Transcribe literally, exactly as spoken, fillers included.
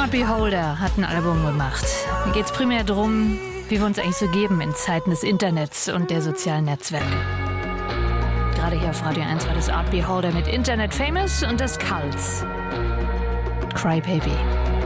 Art Beholder hat ein Album gemacht. Mir geht's primär darum, wie wir uns eigentlich so geben in Zeiten des Internets und der sozialen Netzwerke. Gerade hier auf Radio eins war das Art Beholder mit Internet Famous und das Cults. Cry Baby.